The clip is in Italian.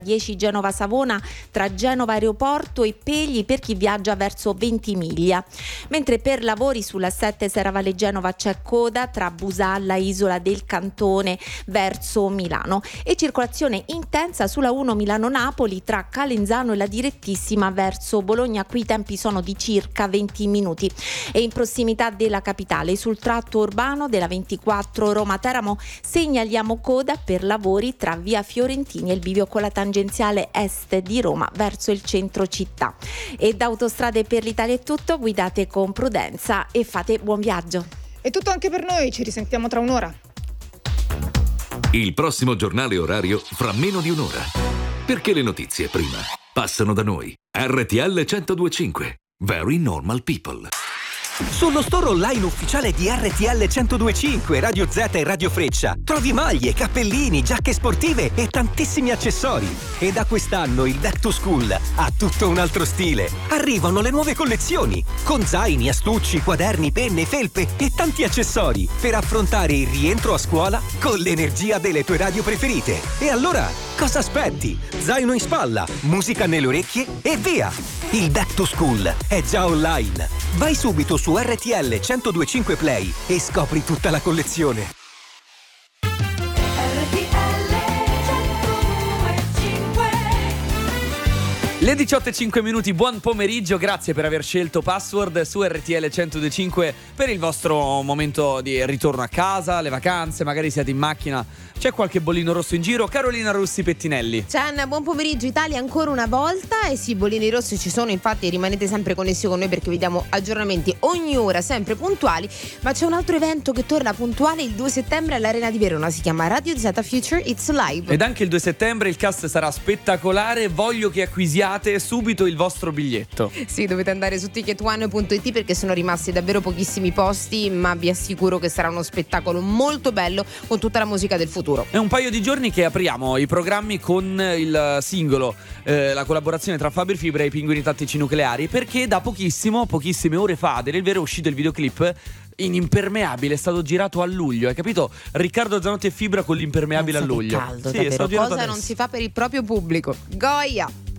10 Genova-Savona tra Genova Aeroporto e Pegli per chi viaggia verso Ventimiglia, mentre per lavori sulla 7 Serravalle Genova c'è coda tra Busalla Isola del Cantone verso Milano e circolazione intensa sulla 1 Milano-Napoli tra Calenzano e la direttissima verso Bologna. Qui i tempi sono di circa 20 minuti e in prossimità della capitale sul tratto urbano della 24 Roma-Teramo segnaliamo coda per lavori tra via Fiorentini e il bivio con la tangenziale est di Roma verso il centro città. E da Autostrade per l'Italia è tutto, guidate con prudenza e fate buon viaggio. È tutto anche per noi, ci risentiamo tra un'ora. Il prossimo giornale orario fra meno di un'ora. Perché le notizie prima passano da noi. RTL 102.5. Very normal people. Sullo store online ufficiale di RTL 102.5, Radio Z e Radio Freccia trovi maglie, cappellini, giacche sportive e tantissimi accessori. E da quest'anno il Back to School ha tutto un altro stile. Arrivano le nuove collezioni con zaini, astucci, quaderni, penne, felpe e tanti accessori per affrontare il rientro a scuola con l'energia delle tue radio preferite. E allora, cosa aspetti? Zaino in spalla, musica nelle orecchie e via! Il Back to School è già online. Vai subito su RTL 102.5 Play e scopri tutta la collezione. Le 18:05, buon pomeriggio, grazie per aver scelto Password su RTL 102.5 per il vostro momento di ritorno a casa, le vacanze, magari siete in macchina, c'è qualche bollino rosso in giro. Carolina Russi Pettinelli. Ciao, buon pomeriggio Italia ancora una volta. E sì, bollini rossi ci sono, infatti rimanete sempre connessi con noi perché vi diamo aggiornamenti ogni ora, sempre puntuali. Ma c'è un altro evento che torna puntuale il 2 settembre all'Arena di Verona, si chiama Radio Z Future It's Live. Ed anche il 2 settembre il cast sarà spettacolare, voglio che acquisiate subito il vostro biglietto. Sì, dovete andare su ticketone.it perché sono rimasti davvero pochissimi posti, ma vi assicuro che sarà uno spettacolo molto bello con tutta la musica del futuro. È un paio di giorni che apriamo i programmi con il singolo, la collaborazione tra Fabri Fibra e i Pinguini Tattici Nucleari, perché da pochissime ore fa, del vero, è uscito il videoclip in impermeabile, è stato girato a luglio, hai capito? Riccardo Zanotti e Fibra con l'impermeabile a luglio. Caldo, sì, davvero. è stato girato Cosa adesso. non si fa per il proprio pubblico. Goia!